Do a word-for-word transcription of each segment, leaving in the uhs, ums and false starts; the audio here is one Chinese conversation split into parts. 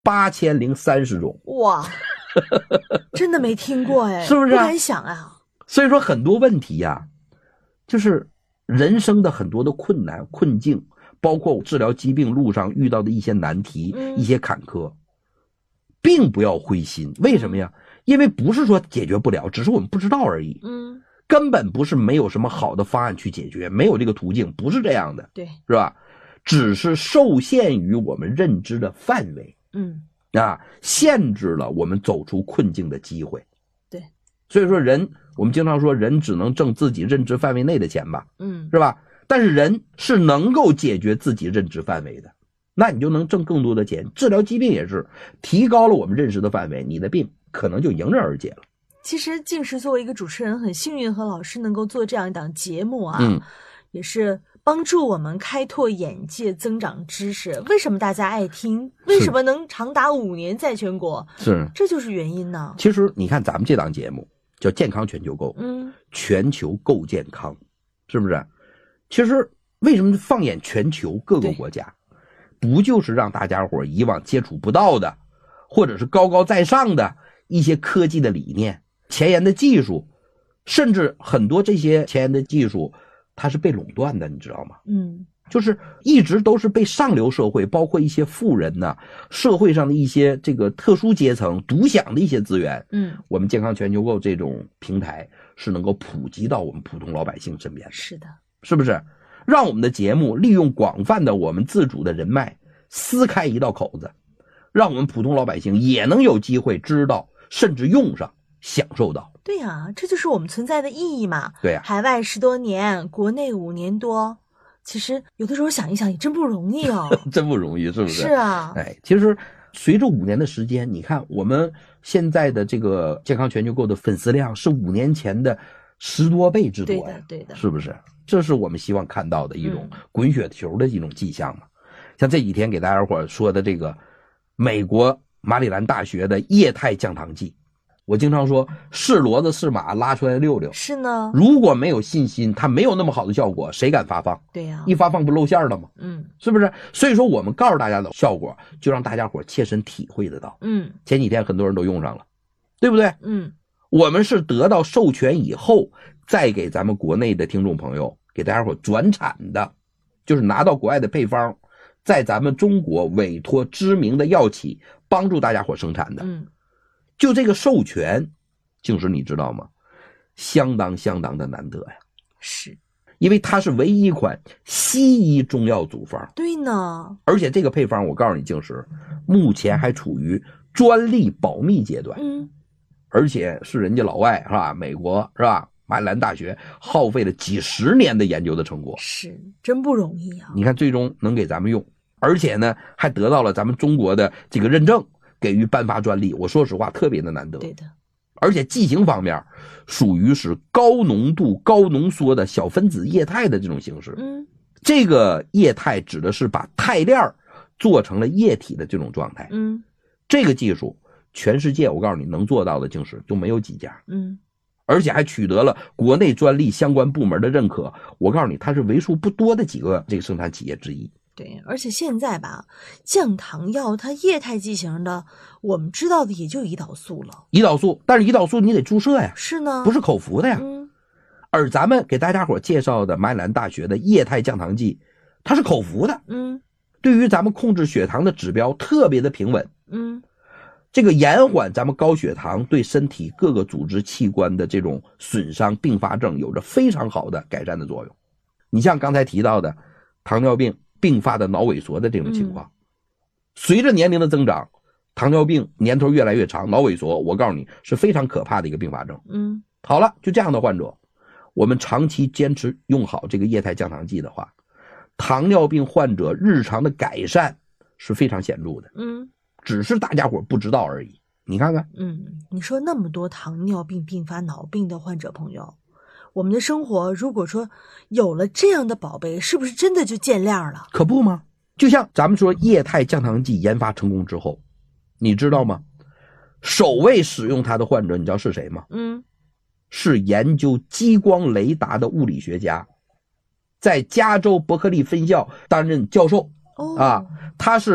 八千零三十种。 哇，真的没听过哎， 是不是、啊？ 不敢想啊。 所以说很多问题呀、啊，就是人生的很多的困难困境，包括治疗疾病路上遇到的一些难题、嗯、一些坎坷，并不要灰心。为什么呀？因为不是说解决不了，只是我们不知道而已。 嗯， 根本不是没有什么好的方案去解决，没有这个途径，不是这样的。 对， 是吧？只是受限于我们认知的范围。 嗯， 啊，限制了我们走出困境的机会。 对， 所以说人，我们经常说人只能挣自己认知范围内的钱吧， 嗯， 是吧？但是人是能够解决自己认知范围的，那你就能挣更多的钱。治疗疾病也是提高了我们认识的范围，你的病可能就迎刃而解了。 其实静时作为一个主持人，很幸运和老师能够做这样一档节目啊， 嗯， 也是帮助我们开拓眼界、增长知识。为什么大家爱听？为什么能长达五年在全国？ 是， 这就是原因呢。 其实你看咱们这档节目叫健康全球购， 嗯， 全球购健康，是不是？其实为什么放眼全球各个国家，不就是让大家伙以往接触不到的，或者是高高在上的一些科技的理念、前沿的技术，甚至很多这些前沿的技术它是被垄断的，你知道吗？ 嗯， 就是一直都是被上流社会，包括一些富人呢，社会上的一些这个特殊阶层独享的一些资源。 嗯， 我们健康全球购这种平台是能够普及到我们普通老百姓身边的。 是的， 是不是？让我们的节目利用广泛的我们自主的人脉，撕开一道口子，让我们普通老百姓也能有机会知道，甚至用上，享受到。 对呀、啊，这就是我们存在的意义嘛。 对呀、啊， 海外十多年，国内五年多，其实有的时候想一想也真不容易哦。 真不容易，是不是？ 是啊。 哎，其实随着五年的时间，你看我们现在的这个健康全球购的粉丝量是五年前的十多倍之多呀， 对的，对的， 是不是？这是我们希望看到的一种滚雪球的一种迹象嘛。嗯、像这几天给大家伙说的这个美国马里兰大学的液态降糖剂，我经常说是骡子是马拉出来溜溜。 是呢。如果没有信心，它没有那么好的效果，谁敢发放？ 对呀、啊， 一发放不露馅了吗？ 嗯， 是不是？所以说我们告诉大家的效果，就让大家伙切身体会得到。 嗯， 前几天很多人都用上了，对不对？ 嗯， 我们是得到授权以后，再给咱们国内的听众朋友给大家伙转产的，就是拿到国外的配方，在咱们中国委托知名的药企帮助大家伙生产的。 嗯， 就这个授权，静时你知道吗？相当相当的难得呀。 是， 因为它是唯一一款西医中药组方。 对呢。 而且这个配方，我告诉你，静时目前还处于专利保密阶段。 嗯， 而且是人家老外是吧？美国是吧？马里兰大学耗费了几十年的研究的成果， 是真不容易啊！ 你看，最终能给咱们用，而且呢，还得到了咱们中国的这个认证，给予颁发专利。我说实话，特别的难得。 对的。 而且剂型方面，属于是高浓度、高浓缩的小分子液态的这种形式。 嗯， 这个液态指的是把肽链做成了液体的这种状态。 嗯， 这个技术，全世界我告诉你能做到的，竟是就没有几家。 嗯。 而且还取得了国内专利相关部门的认可，我告诉你，它是为数不多的几个这个生产企业之一。 对，而且现在吧，降糖药它液态剂型的，我们知道的也就胰岛素了。 胰岛素，但是胰岛素你得注射呀， 是呢， 不是口服的呀。 嗯。 而咱们给大家伙介绍的马里兰大学的液态降糖剂，它是口服的。 嗯。 对于咱们控制血糖的指标特别的平稳。 嗯。 这个延缓咱们高血糖对身体各个组织器官的这种损伤并发症有着非常好的改善的作用。你像刚才提到的糖尿病并发的脑萎缩的这种情况，嗯、随着年龄的增长，糖尿病年头越来越长，脑萎缩我告诉你是非常可怕的一个并发症。 嗯， 好了，就这样的患者，我们长期坚持用好这个液态降糖剂的话，糖尿病患者日常的改善是非常显著的。 嗯。 只是大家伙不知道而已。你看看， 嗯，你说那么多糖尿病并发脑病的患者朋友，我们的生活如果说有了这样的宝贝，是不是真的就见亮了？ 可不吗？就像咱们说液态降糖剂研发成功之后，你知道吗？首位使用它的患者，你知道是谁吗？ 嗯， 是研究激光雷达的物理学家，在加州伯克利分校担任教授。 哦， 啊，他是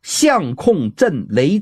相控阵雷